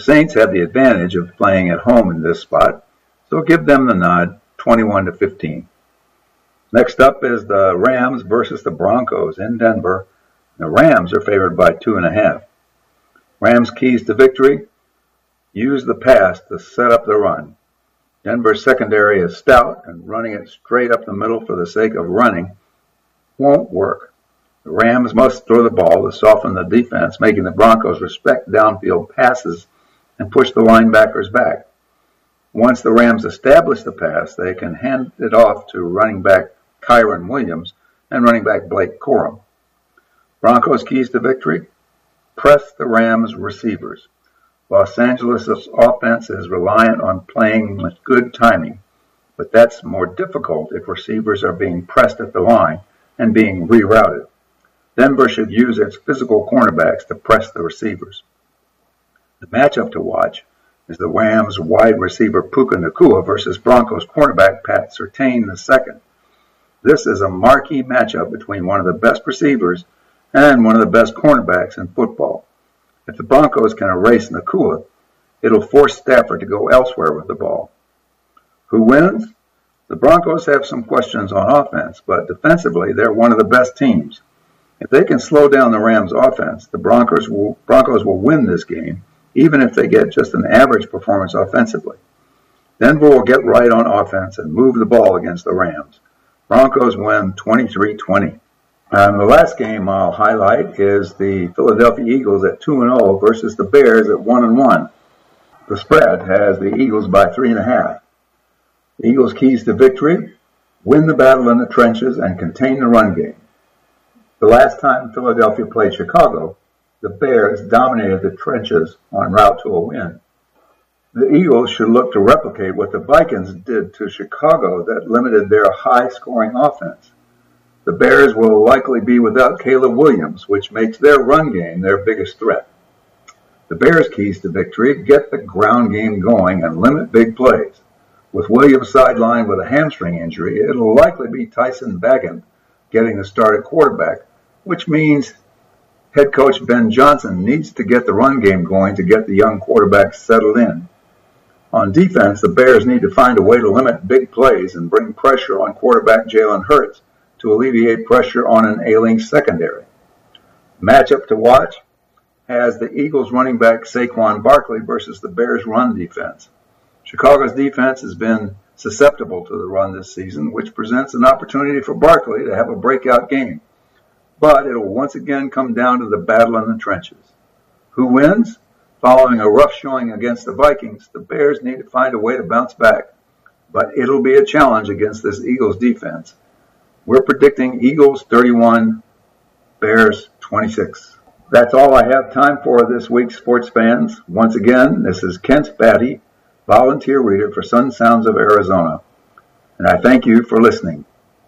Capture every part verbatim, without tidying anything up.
Saints have the advantage of playing at home in this spot, so give them the nod, twenty-one to fifteen. Next up is the Rams versus the Broncos in Denver. The Rams are favored by two and a half. Rams' keys to victory: use the pass to set up the run. Denver's secondary is stout, and running it straight up the middle for the sake of running won't work. The Rams must throw the ball to soften the defense, making the Broncos respect downfield passes and push the linebackers back. Once the Rams establish the pass, they can hand it off to running back Kyren Williams and running back Blake Corum. Broncos' keys to victory: press the Rams' receivers. Los Angeles' offense is reliant on playing with good timing, but that's more difficult if receivers are being pressed at the line and being rerouted. Denver should use its physical cornerbacks to press the receivers. The matchup to watch is the Rams wide receiver Puka Nacua versus Broncos cornerback Pat Surtain the second. This is a marquee matchup between one of the best receivers and one of the best cornerbacks in football. If the Broncos can erase Nacua, it'll force Stafford to go elsewhere with the ball. Who wins? The Broncos have some questions on offense, but defensively they're one of the best teams. If they can slow down the Rams' offense, the Broncos will, Broncos will win this game, even if they get just an average performance offensively. Denver will get right on offense and move the ball against the Rams. Broncos win twenty-three twenty. And the last game I'll highlight is the Philadelphia Eagles at two and oh versus the Bears at one and one. The spread has the Eagles by three and a half. The Eagles' keys to victory: win the battle in the trenches and contain the run game. The last time Philadelphia played Chicago, the Bears dominated the trenches en route to a win. The Eagles should look to replicate what the Vikings did to Chicago that limited their high-scoring offense. The Bears will likely be without Caleb Williams, which makes their run game their biggest threat. The Bears' keys to victory: get the ground game going and limit big plays. With Williams sidelined with a hamstring injury, it'll likely be Tyson Bagent getting the start at quarterback, which means head coach Ben Johnson needs to get the run game going to get the young quarterback settled in. On defense, the Bears need to find a way to limit big plays and bring pressure on quarterback Jalen Hurts to alleviate pressure on an ailing secondary. Matchup to watch has the Eagles running back Saquon Barkley versus the Bears run defense. Chicago's defense has been susceptible to the run this season, which presents an opportunity for Barkley to have a breakout game. But it will once again come down to the battle in the trenches. Who wins? Following a rough showing against the Vikings, the Bears need to find a way to bounce back. But it'll be a challenge against this Eagles defense. We're predicting Eagles thirty-one, Bears twenty-six. That's all I have time for this week, sports fans. Once again, this is Kent Batty, volunteer reader for Sun Sounds of Arizona. And I thank you for listening.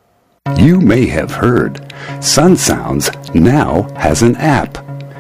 You may have heard Sun Sounds now has an app.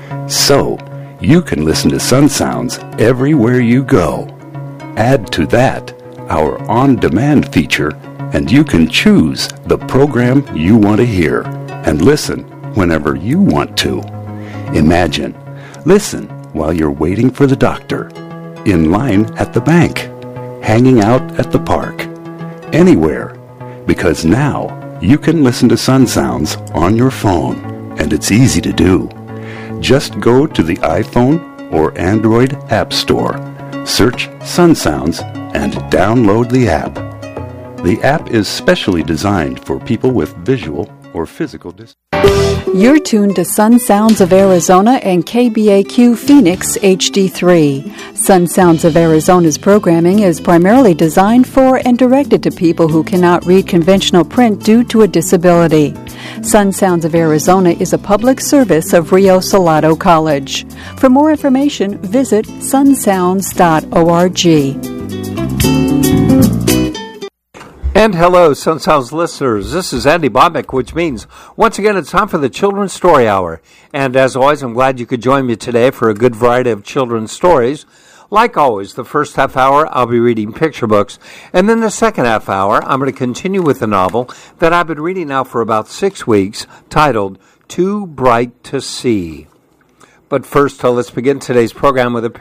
So, you can listen to Sun Sounds everywhere you go. Add to that our on-demand feature, and you can choose the program you want to hear and listen whenever you want to. Imagine, listen while you're waiting for the doctor, in line at the bank, hanging out at the park, anywhere, because now you can listen to Sun Sounds on your phone, and it's easy to do. Just go to the iPhone or Android App Store, search Sun Sounds, and download the app. The app is specially designed for people with visual or physical disabilities. You're tuned to Sun Sounds of Arizona and K B A Q Phoenix H D three. Sun Sounds of Arizona's programming is primarily designed for and directed to people who cannot read conventional print due to a disability. Sun Sounds of Arizona is a public service of Rio Salado College. For more information, visit sun sounds dot org. And hello, Sun Sounds listeners. This is Andy Bobek, which means once again it's time for the Children's Story Hour. And as always, I'm glad you could join me today for a good variety of children's stories. Like always, the first half hour I'll be reading picture books, and then the second half hour I'm going to continue with a novel that I've been reading now for about six weeks, titled Too Bright to See. But first, uh, let's begin today's program with a